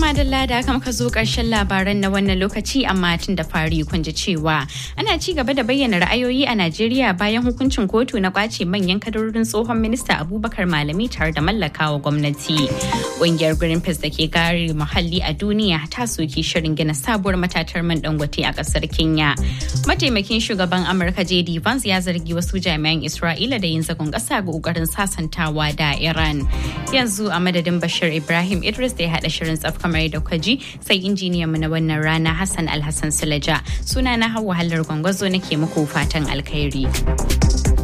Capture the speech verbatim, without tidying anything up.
madalla da aka muka zo ƙarshen labaran na wannan lokaci amma tun da fari kun ji cewa ana ci gaba da bayyana ra'ayoyi a Najeriya bayan hukuncin kotu na kwace manyan kadarorin tsohon minista Abubakar Malami tare da mallakawa gwamnati. Ƙungiyar Greenpeace da ke kare muhalli a duniya ta soki shirin gina sabuwar matatar man Dangote a ƙasar Kenya. Mataimakin shugaban Amurka J D Vance ya zargi wasu jami'an Isra'ila da yin zagon ƙasa ga ƙoƙarin sasantawa da Iran. Yanzu a madadin Bashir Ibrahim Idris da ya haɗa shirin tsaf kamar da kwaji sai injiniyanmu na wannan rana Hassan Alhassan Sulaja. Sunana Hauwa Hallar Gwangwazo nake muku fatan alkhairi.